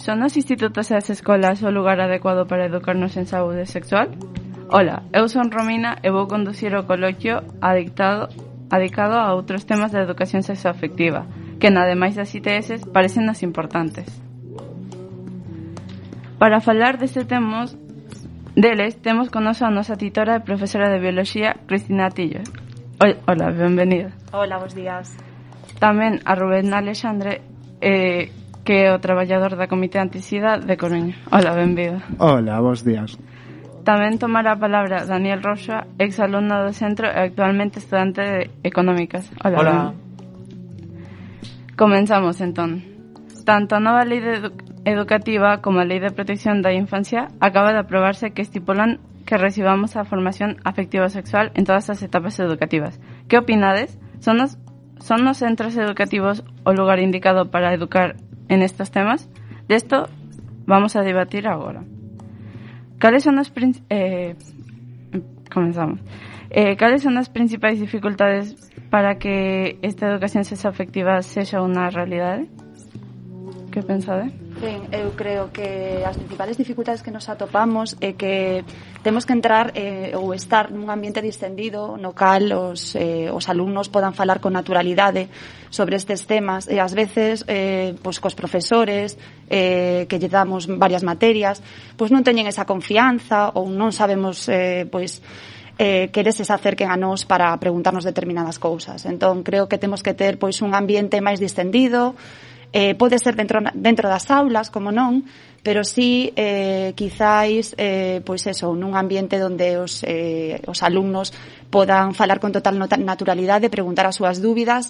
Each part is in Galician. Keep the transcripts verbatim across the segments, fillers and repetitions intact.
Son os institutos e as escolas o lugar adecuado para educarnos en saúde sexual? Ola, eu son Romina e vou conducir o coloquio adictado, adicado a outros temas de educación sexoafectiva, que ademais das I T S parecen as importantes. Para falar deste temos, deles, temos con nosa a nosa titora e profesora de biología, Cristina Atillo. Ola, benvenida. Hola, bons días. Tamén a Rubén Alexandre, eh, que é o traballador da Comité Antisida de Coruña. Ola, benvido. Hola, bons días. Tamén tomará a palabra Daniel Roxa, exalumno do centro e actualmente estudante de Económicas. Ola. Hola. Comenzamos, entón. Tanto a nova lei de edu- educativa como a lei de protección da infancia acaba de aprobarse que estipulan que recibamos a formación afectivo-sexual en todas as etapas educativas. Que opinades? Son os, son os centros educativos o lugar indicado para educar en estos temas? De esto vamos a debatir agora. Cales son as prin- eh, comenzamos. Eh, cales son as principais dificultades para que esta educación sexoafectiva sexa unha realidade? Que pensade? Ben, eu creo que as principales dificultades que nos atopamos é que temos que entrar eh, ou estar nun ambiente distendido no cal os, eh, os alumnos podan falar con naturalidade sobre estes temas e ás veces eh, pois, cos profesores eh, que lle damos varias materias pois non teñen esa confianza ou non sabemos eh, pois eh, que eles se acerquen a nós para preguntarnos determinadas cousas. Entón creo que temos que ter pois un ambiente máis distendido. Eh, pode ser dentro, dentro das aulas, como non, pero sí, eh, quizáis, eh, pois eso, nun ambiente onde os, eh, os alumnos podan falar con total naturalidade, preguntar as súas dúbidas,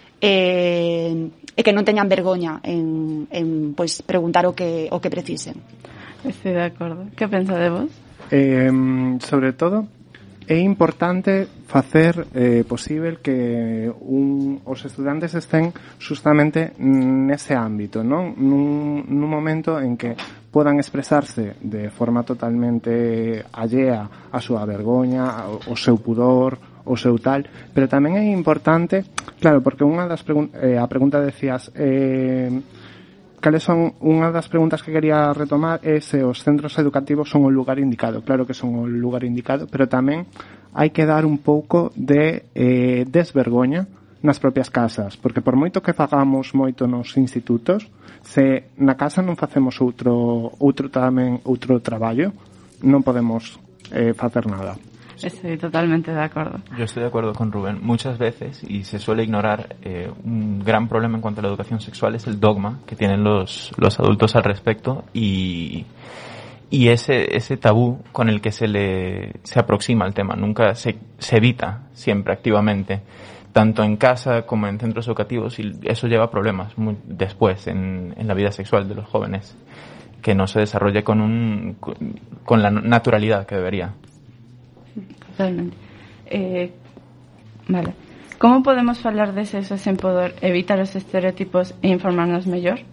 eh, e que non teñan vergoña en, en pois, preguntar o que, o que precisen. Estou de acordo. Que pensa de vos? Eh, sobre todo, é importante facer eh, posible que un, os estudantes estén justamente nese ámbito, non? Nun, nun momento en que podan expresarse de forma totalmente allea a súa vergoña, o, o seu pudor, o seu tal, pero tamén é importante, claro, porque unha das pregun- eh, a pregunta decías eh, cales son unha das preguntas que quería retomar é se os centros educativos son o lugar indicado. Claro que son o lugar indicado, pero tamén hai que dar un pouco de eh, desvergoña nas propias casas, porque por moito que fagamos moito nos institutos, se na casa non facemos outro outro tamén outro traballo, non podemos eh, facer nada. Estoy totalmente de acuerdo. Yo estoy de acuerdo con Rubén. Muchas veces, y se suele ignorar, eh, un gran problema en cuanto a la educación sexual es el dogma que tienen los, los adultos al respecto y, y ese, ese tabú con el que se le se aproxima al tema. Nunca se, se evita siempre activamente, tanto en casa como en centros educativos, y eso lleva a problemas muy después en, en la vida sexual de los jóvenes, que no se desarrolle con, un, con la naturalidad que debería. Totalmente. Eh, vale. Como podemos falar de sexo sen poder evitar os estereotipos e informarnos mellor?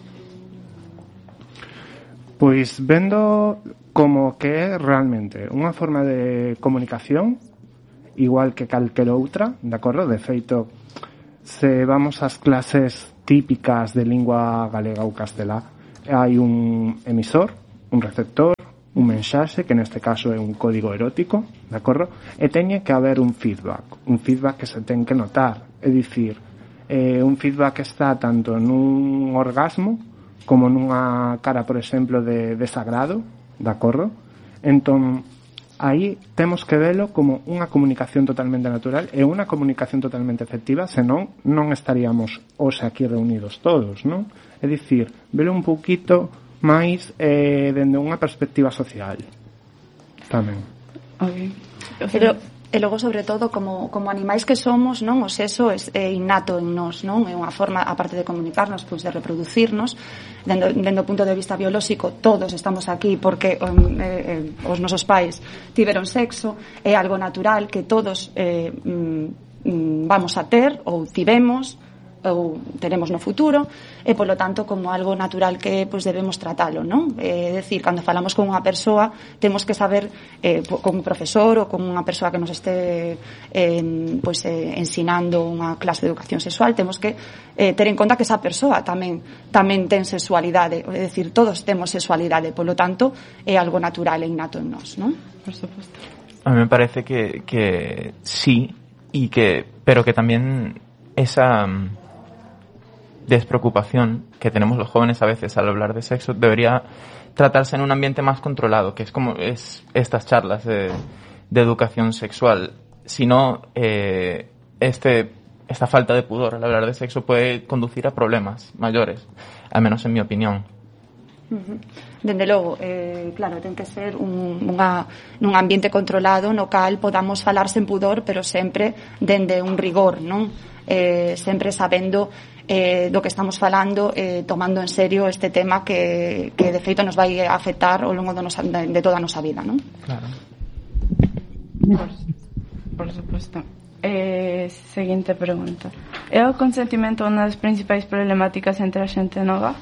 Pois vendo como que é realmente unha forma de comunicación igual que calquera outra, de acordo? De feito, se vamos ás clases típicas de lingua galega ou castelá, hai un emisor, un receptor, un mensaxe, que neste caso é un código erótico, de acordo? E teñe que haber un feedback, un feedback que se ten que notar, é dicir, eh, un feedback que está tanto nun orgasmo como nunha cara, por exemplo, de desagrado, de acordo? Entón, aí temos que velo como unha comunicación totalmente natural e unha comunicación totalmente efectiva, senón non estaríamos hoxe aquí reunidos todos, non? É dicir, velo un pouquito máis eh, dende unha perspectiva social tamén. Okay. Pero e logo, sobre todo, como, como animais que somos, non, o sexo é, é innato en nós, non? É unha forma, aparte de comunicarnos, pois de reproducirnos. Dendo, dendo o punto de vista biolóxico, todos estamos aquí porque um, eh, eh, os nosos pais tiveron sexo, é algo natural que todos eh, mm, vamos a ter ou tivemos ou teremos no futuro, e polo tanto como algo natural que pois debemos tratalo, non? É dicir, cando falamos con unha persoa temos que saber, eh, con un profesor ou con unha persoa que nos este eh, pois, eh, ensinando unha clase de educación sexual, temos que eh, ter en conta que esa persoa tamén tamén ten sexualidade, é dicir, todos temos sexualidade, polo tanto é algo natural e innato en nós, non? Por supuesto. A mí me parece que, que sí, y que, pero que también esa despreocupación que tenemos los jóvenes a veces al hablar de sexo debería tratarse en un ambiente más controlado, que es como es estas charlas de, de educación sexual. Si no, eh, este, esta falta de pudor al hablar de sexo puede conducir a problemas mayores, al menos en mi opinión. Dende logo, eh, claro, ten que ser un, unha, nun ambiente controlado no cal podamos falar sen pudor, pero sempre dende un rigor, non? Eh, sempre sabendo eh, do que estamos falando, eh, tomando en serio este tema que, que de feito nos vai afectar ao longo de, nosa, de, de toda a nosa vida, non? Claro. Por, por supuesto. Eh, seguinte pregunta. É o consentimento unha das principais problemáticas entre a xente nova?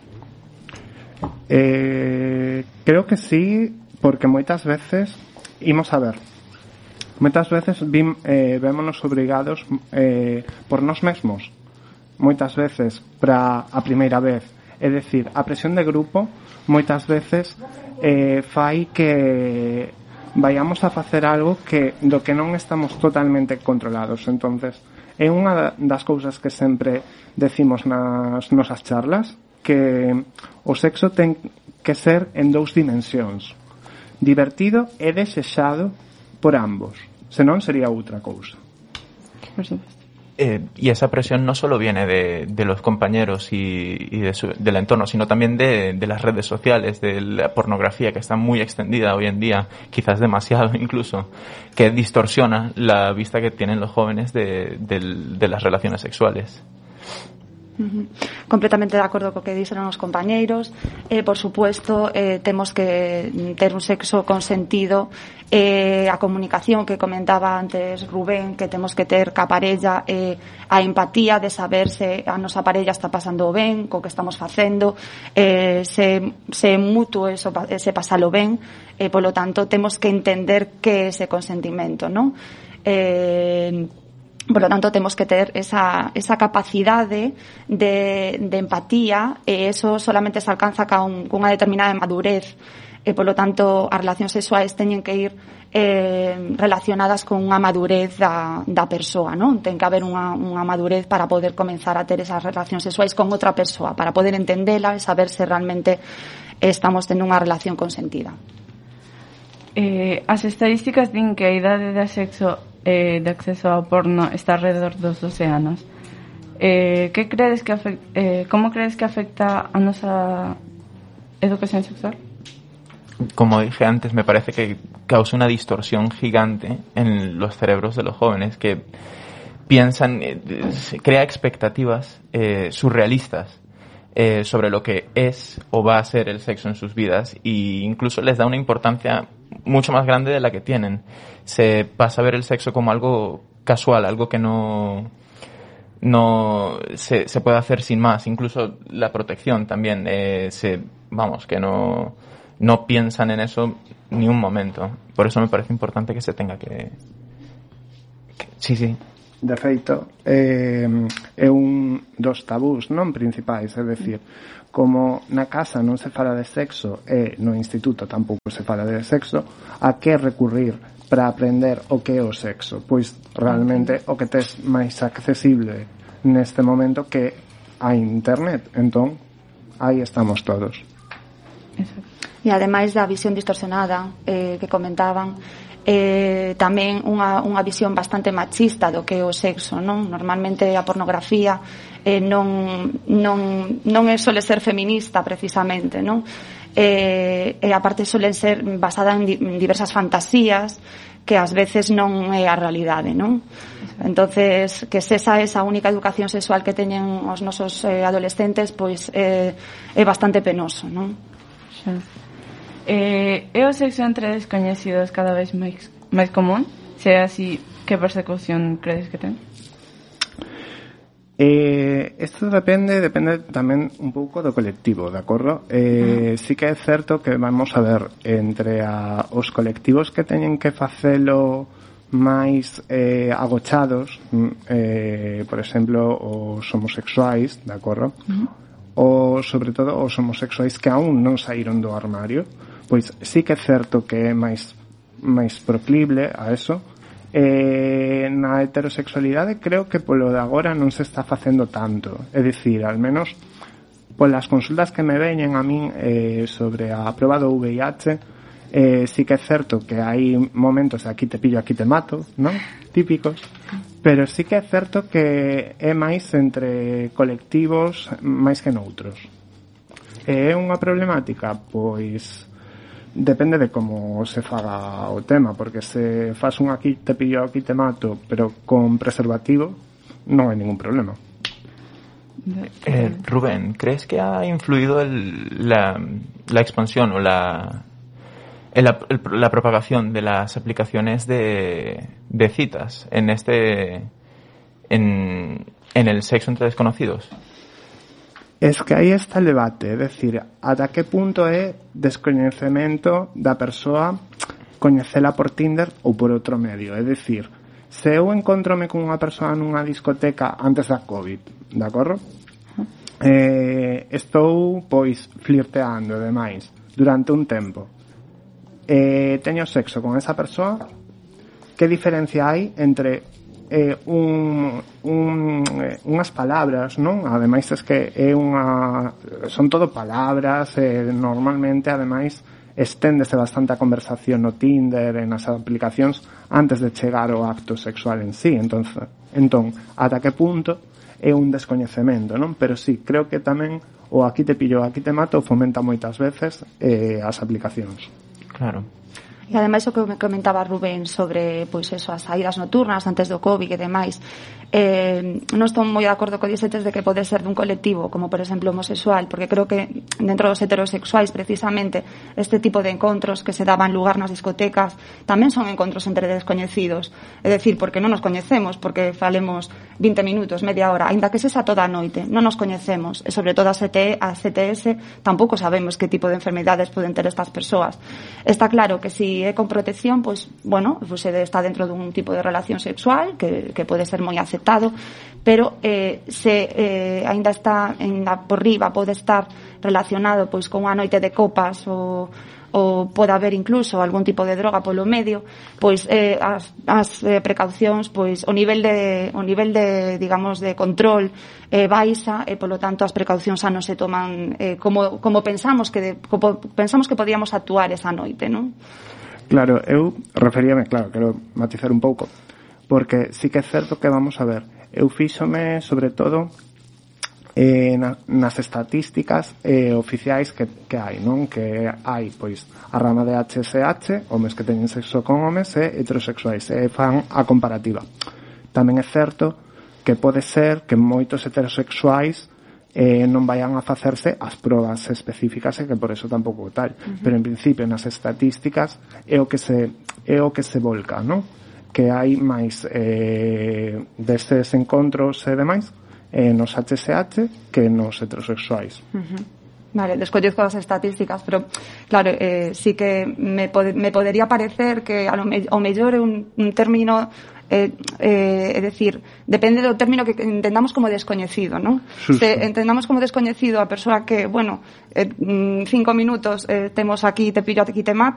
Eh, creo que sí, porque moitas veces imos a ver moitas veces vim, eh, vémonos obrigados eh, por nós mesmos moitas veces para a primeira vez, é dicir, a presión de grupo moitas veces eh, fai que vayamos a facer algo que do que non estamos totalmente controlados. Entonces é unha das cousas que sempre decimos nas nosas charlas, que o sexo ten que ser en dous dimensións, divertido e desexado por ambos, senón sería outra cousa. Por supuesto. Eh, y esa presión no solo viene de, de los compañeros y, y de su, del entorno, sino también de, de las redes sociales, de la pornografía que está muy extendida hoy en día, quizás demasiado incluso, que distorsiona la vista que tienen los jóvenes de, de, de las relaciones sexuales. Uh-huh. Completamente de acordo co que dixeron os compañeiros. Eh, por supuesto, eh, temos que ter un sexo consentido, eh, a comunicación que comentaba antes Rubén, que temos que ter ca parella, eh, a empatía de saber se a nosa parella está pasando ben co que estamos facendo, eh, se, se mutuo eso, se pasalo ben, eh, polo tanto temos que entender que é ese consentimento, non? Eh, Por lo tanto, temos que ter esa, esa capacidade de, de empatía, e eso solamente se alcanza ca un, cunha determinada madurez. E, por lo tanto, as relacións sexuais teñen que ir eh, relacionadas con unha madurez da, da persoa, non? Ten que haber unha, unha madurez para poder comenzar a ter esas relacións sexuais con outra persoa, para poder entendela e saber se realmente estamos tendo unha relación consentida. Eh, as estadísticas din que a idade de sexo eh, de acceso ao porno está alrededor dos doce anos. Eh, que credes que afecta, eh, como crees que afecta a nosa educación sexual? Como dije antes, me parece que causa una distorsión gigante en los cerebros de los jóvenes que piensan, eh, crea expectativas eh, surrealistas eh, sobre lo que es o va a ser el sexo en sus vidas, e incluso les da una importancia mucho más grande de la que tienen. Se pasa a ver el sexo como algo casual, algo que no no se, se puede hacer sin más. Incluso la protección también, eh, se vamos, que no no piensan en eso ni un momento. Por eso me parece importante que se tenga que, que sí, sí. De feito, eh, é un dos tabús non principais, é dicir, como na casa non se fala de sexo e no instituto tampouco se fala de sexo, a que recurrir para aprender o que é o sexo? Pois realmente o que tes máis accesible neste momento que a internet. Entón, aí estamos todos. E ademais da visión distorsionada eh, que comentaban, eh, tamén unha, unha visión bastante machista do que é o sexo, non? Normalmente a pornografía eh, non, non, non é, sole ser feminista precisamente, non? Eh, e aparte solen ser basada en, di, en diversas fantasías que ás veces non é a realidade, non? Entonces, que se esa esa única educación sexual que teñen os nosos eh, adolescentes, pois eh, é bastante penoso, non? Xa. Eh, é o sexo entre descoñecidos cada vez máis máis común? Se é así, que persecución credes que ten? Eh, isto depende, depende tamén un pouco do colectivo, de acordo? Eh, uh-huh. Sí que é certo que vamos a ver entre a, os colectivos que teñen que facelo máis eh, agochados, eh, por exemplo, os homosexuais, de acordo? Uh-huh. Ou, sobre todo, os homosexuais que aún non saíron do armario, pois sí que é certo que é máis, máis proclible a eso. Eh, na heterosexualidade creo que polo de agora non se está facendo tanto, é dicir, al menos polas consultas que me veñen a min eh, sobre a proba do V I H, eh, sí que é certo que hai momentos de aquí te pillo, aquí te mato, non? Típicos, pero sí que é certo que é máis entre colectivos máis que noutros. É unha problemática? Pois depende de como se faga o tema, porque se faz un aquí te pillo, aquí te mato, pero con preservativo, non hai ningún problema. Eh, Rubén, ¿crees que ha influido el, la, la expansión o la, el, el, la propagación de las aplicaciones de, de citas en este en, en el sexo entre desconocidos? Es que aí está el debate, é dicir, ata que punto é descoñecemento da persoa coñecela por Tinder ou por outro medio, é dicir, se eu encontrome con unha persoa nunha discoteca antes da COVID, de acordo? Eh, estou, pois, flirteando e demais durante un tempo. Eh, teño sexo con esa persoa, que diferencia hai entre eh, un, un, eh, unhas palabras, non? Ademais es que é unha son todo palabras, eh, normalmente ademais esténdese bastante a conversación no Tinder, en as aplicacións antes de chegar ao acto sexual en sí. Entonces, entón, ata que punto é un descoñecemento, non? Pero sí, creo que tamén o aquí te pillo, aquí te mato fomenta moitas veces eh, as aplicacións. Claro. E ademais o que me comentaba Rubén sobre pois eso, as saídas nocturnas antes do COVID e demais, eh, non estou moi de acordo co dixetes de que pode ser dun colectivo como por exemplo homosexual, porque creo que dentro dos heterosexuais precisamente este tipo de encontros que se daban lugar nas discotecas tamén son encontros entre descoñecidos, é dicir, porque non nos coñecemos, porque falemos vinte minutos, media hora, aínda que sexa toda a noite, non nos coñecemos, e sobre todo a C T S tampouco sabemos que tipo de enfermedades poden ter estas persoas. Está claro que si é con protección, pois, bueno, pues está dentro dun tipo de relación sexual que, que pode ser moi aceptado, pero eh, se eh, ainda está en la, por riba, pode estar relacionado pois con unha noite de copas ou ou pode haber incluso algún tipo de droga polo medio, pois eh, as, as eh, precaucións, pois o nivel de o nivel de, digamos, de control eh, baixa e polo tanto as precaucións xa non se toman eh, como como pensamos que de, como pensamos que podíamos actuar esa noite, non? Claro, eu referíame, claro, quero matizar un pouco, porque sí que é certo que vamos a ver, eu fíxome sobre todo eh, na, nas estatísticas eh, oficiais que, que hai, non? Que hai, pois, a rama de H S H, homes que teñen sexo con homes e heterosexuais, e fan a comparativa. Tamén é certo que pode ser que moitos heterosexuais eh, non vayan a facerse as probas específicas e que por eso tampouco tal. Uh-huh. Pero en principio nas estatísticas é o que se é o que se volca, non? Que hai máis eh, destes encontros e demais eh, nos H S H que nos heterosexuais. Uh-huh. Vale, descoñezco as estatísticas, pero claro, eh, sí que me, pod- me podería parecer que a lo me- o mellor é un, un término eh, eh, é dicir, depende do término que entendamos como descoñecido, non? Justo. Se entendamos como descoñecido a persoa que, bueno, eh, cinco minutos eh, temos aquí, te pillo, aquí te mato,